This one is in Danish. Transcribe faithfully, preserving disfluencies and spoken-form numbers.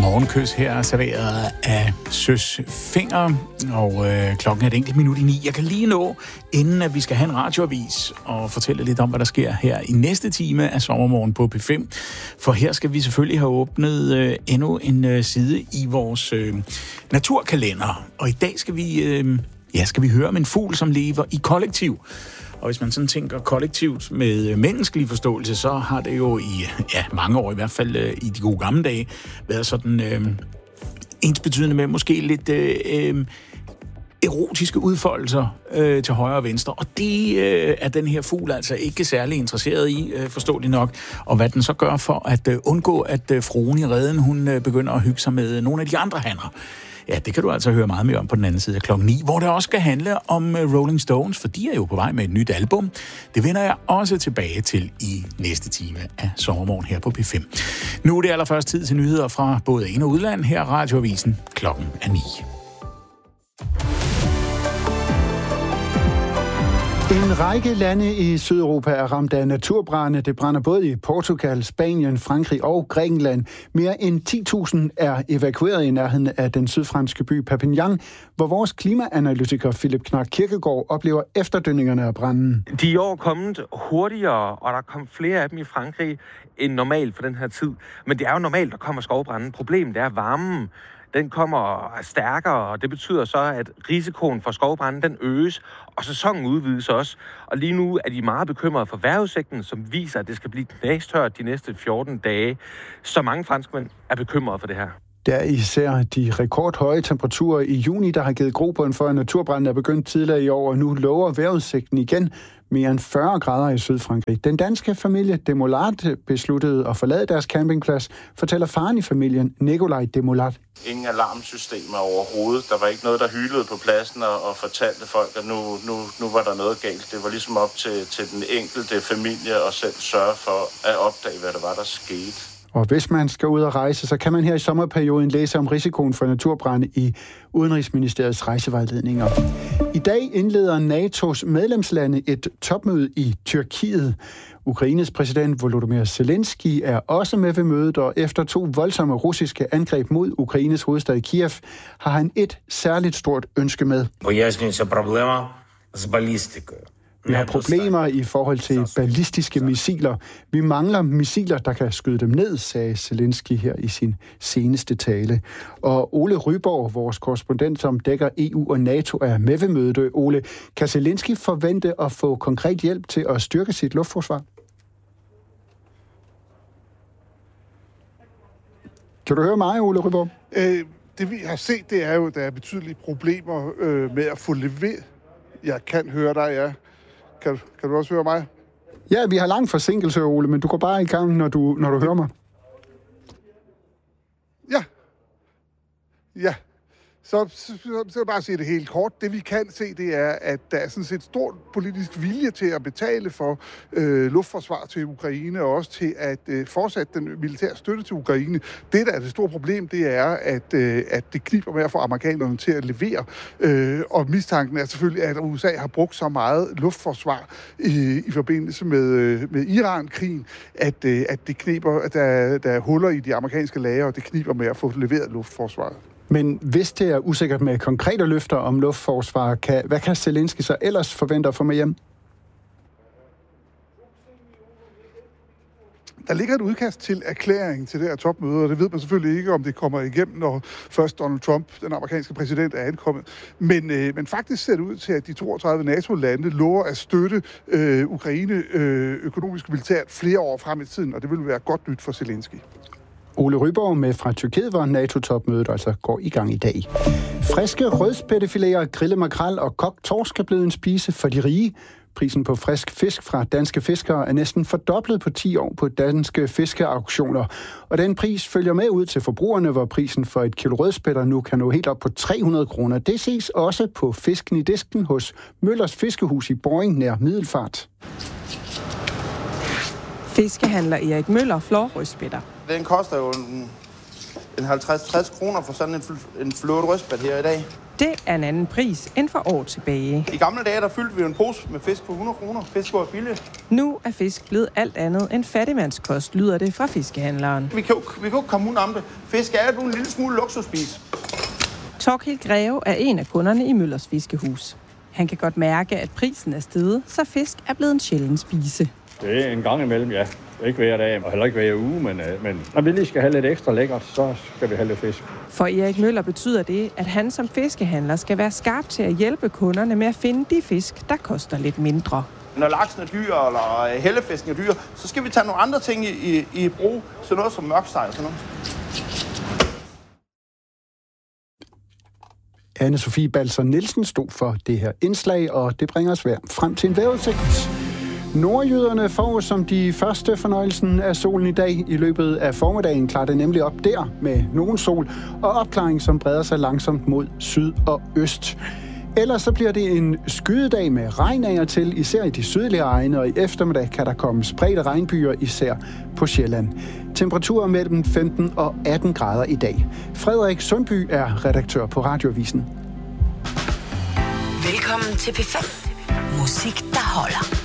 Morgenkys her er serveret af Søs Fenger, og øh, klokken er et enkelt minut i ni. Jeg kan lige nå, inden at vi skal have en radioavis, og fortælle lidt om, hvad der sker her i næste time af Sommermorgen på P fem. For her skal vi selvfølgelig have åbnet øh, endnu en øh, side i vores øh, naturkalender. Og i dag skal vi, øh, ja, skal vi høre om en fugl, som lever i kollektiv. Og hvis man sådan tænker kollektivt med menneskelig forståelse, så har det jo i ja, mange år, i hvert fald øh, i de gode gamle dage, været sådan øh, ensbetydende med måske lidt øh, erotiske udfoldelser øh, til højre og venstre. Og det øh, er den her fugl altså ikke særlig interesseret i, øh, forståeligt nok. Og hvad den så gør for at øh, undgå, at øh, fruen i reden, hun øh, begynder at hygge sig med nogle af de andre hanner. Ja, det kan du altså høre meget mere om på den anden side af klokken ni, hvor det også skal handle om Rolling Stones, for de er jo på vej med et nyt album. Det vender jeg også tilbage til i næste time af Sommermorgen her på P fem. Nu er det allerførst tid til nyheder fra både ind- og udland. Her er Radioavisen. Klokken er ni. En række lande i Sydeuropa er ramt af naturbrande. Det brænder både i Portugal, Spanien, Frankrig og Grækenland. Mere end ti tusind er evakueret i nærheden af den sydfranske by Perpignan, hvor vores klimaanalytiker Philip Knark Kirkegaard oplever efterdønningerne af branden. De er i år kommet hurtigere, og der kom flere af dem i Frankrig end normalt for den her tid. Men det er jo normalt, der kommer skovbranden. Problemet er varmen. Den kommer stærkere, og det betyder så, at risikoen for skovbranden den øges, og sæsonen udvides også. Og lige nu er de meget bekymrede for vejrudsigten, som viser, at det skal blive knastørt de næste fjorten dage. Så mange franskmænd er bekymrede for det her. Det er især de rekordhøje temperaturer i juni, der har givet grobund for, at naturbranden er begyndt tidligere i år, og nu lover vejrudsigten igen mere end fyrre grader i Sydfrankrig. Den danske familie Demolat besluttede at forlade deres campingplads, fortæller faren i familien, Nikolaj Demolat. Ingen alarmsystemer overhovedet. Der var ikke noget, der hylede på pladsen og, og fortalte folk, at nu, nu, nu var der noget galt. Det var ligesom op til, til den enkelte familie at selv sørge for at opdage, hvad der var, der skete. Og hvis man skal ud og rejse, så kan man her i sommerperioden læse om risikoen for naturbrande i Udenrigsministeriets rejsevejledninger. I dag indleder NATO's medlemslande et topmøde i Tyrkiet. Ukraines præsident Volodymyr Zelensky er også med ved mødet, og efter to voldsomme russiske angreb mod Ukraines hovedstad Kiev, har han et særligt stort ønske med. Vi har problemer i forhold til ballistiske missiler. Vi mangler missiler, der kan skyde dem ned, sagde Zelensky her i sin seneste tale. Og Ole Ryborg, vores korrespondent, som dækker E U og NATO, er med ved mødet. Ole, kan Zelensky forvente at få konkret hjælp til at styrke sit luftforsvar? Kan du høre mig, Ole Ryborg? Øh, det vi har set, det er jo, at der er betydelige problemer øh, med at få leveret. Jeg kan høre dig, ja. Kan, kan du også høre mig? Ja, vi har lang forsinkelse, Ole, men du går bare i gang, når du, når du hører mig. Ja. Ja. Så, så, så, så vil jeg bare sige det helt kort. Det vi kan se, det er, at der er sådan set stor politisk vilje til at betale for øh, luftforsvar til Ukraine, og også til at øh, fortsætte den militære støtte til Ukraine. Det, der er det store problem, det er, at, øh, at det kniber med at få amerikanerne til at levere. Øh, og mistanken er selvfølgelig, at U S A har brugt så meget luftforsvar i, i forbindelse med, øh, med Iran-krigen, at, øh, at det kniber, at der, der er huller i de amerikanske lagre, og det kniber med at få leveret luftforsvaret. Men hvis det er usikkert med konkrete løfter om luftforsvar, kan, hvad kan Zelensky så ellers forvente at få med hjem? Der ligger et udkast til erklæring til det her topmøde, og det ved man selvfølgelig ikke, om det kommer igennem, når først Donald Trump, den amerikanske præsident, er ankommet. Men, øh, men faktisk ser det ud til, at de toogtredive NATO-lande lover at støtte øh, Ukraine øh, økonomisk og militært flere år frem i tiden, og det vil være godt nyt for Zelensky. Ole Ryborg med fra Tyrkiet, hvor NATO-topmødet altså går i gang i dag. Friske rødspættefiléer, grillet makrel og kogt torsk er blevet en spise for de rige. Prisen på frisk fisk fra danske fiskere er næsten fordoblet på ti år på danske fiskeauktioner. Og den pris følger med ud til forbrugerne, hvor prisen for et kilo rødspætter nu kan nå helt op på tre hundrede kroner. Det ses også på fisken i disken hos Møllers Fiskehus i Boring nær Middelfart. Fiskehandler Erik Møller flår rødspætter. Den koster jo en, en halvtreds til tres kroner for sådan en, en flået rødspæt her i dag. Det er en anden pris end for år tilbage. I gamle dage, der fyldte vi en pose med fisk for hundrede kroner. Fisk var billig. Nu er fisk blevet alt andet end fattigmandskost, lyder det fra fiskehandleren. Vi kan jo, vi kan jo komme ud om det. Fisk er jo en lille smule luksusspis. Thorkild Greve er en af kunderne i Møllers Fiskehus. Han kan godt mærke, at prisen er steget, så fisk er blevet en sjælden spise. Det er en gang imellem, ja. Ikke hver dag, og heller ikke hver uge, men, men når vi lige skal have lidt ekstra lækkert, så skal vi have lidt fisk. For Erik Møller betyder det, at han som fiskehandler skal være skarp til at hjælpe kunderne med at finde de fisk, der koster lidt mindre. Når laksen er dyr, eller hellefisken er dyr, så skal vi tage nogle andre ting i, i, i brug, sådan noget som mørksteg og sådan noget. Anne-Sophie Balser Nielsen stod for det her indslag, og det bringer os frem til en vejrudsigt. Nordjyderne får som de første fornøjelsen af solen i dag. I løbet af formiddagen klarer det nemlig op der med nogen sol og opklaring, som breder sig langsomt mod syd og øst. Ellers så bliver det en skydedag med regn af og til, især i de sydlige egne, og i eftermiddag kan der komme spredte regnbyer, især på Sjælland. Temperaturer mellem femten og atten grader i dag. Frederik Sundby er redaktør på Radioavisen. Velkommen til P fem. Musik, der holder.